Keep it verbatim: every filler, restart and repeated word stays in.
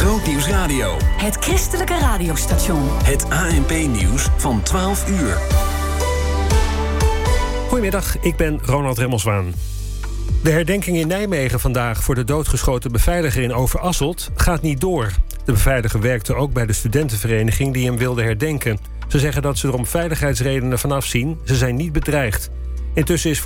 Grootnieuws Radio. Het christelijke radiostation. Het A N P-nieuws van twaalf uur. Goedemiddag, ik ben Ronald Remmelswaan. De herdenking in Nijmegen vandaag voor de doodgeschoten beveiliger in Overasselt gaat niet door. De beveiliger werkte ook bij de studentenvereniging die hem wilde herdenken. Ze zeggen dat ze er om veiligheidsredenen vanaf zien. Ze zijn niet bedreigd. Intussen is